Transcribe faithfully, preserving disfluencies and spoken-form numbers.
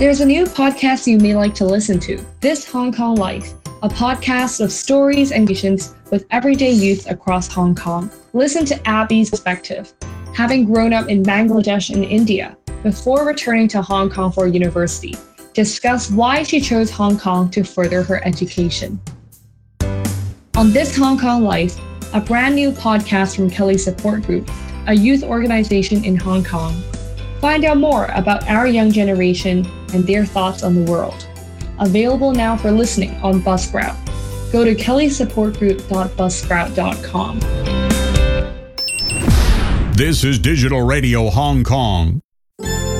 There's a new podcast you may like to listen to, This Hong Kong Life, a podcast of stories and conversations with everyday youth across Hong Kong. Listen to Abby's perspective, having grown up in Bangladesh and India before returning to Hong Kong for university. Discuss why she chose Hong Kong to further her education. On This Hong Kong Life, a brand new podcast from Kelly Support Group, a youth organization in Hong Kong. Find out more about our young generation and their thoughts on the world. Available now for listening on Buzzsprout. Go to kelly support group dot buzzsprout dot com. This is Digital Radio Hong Kong.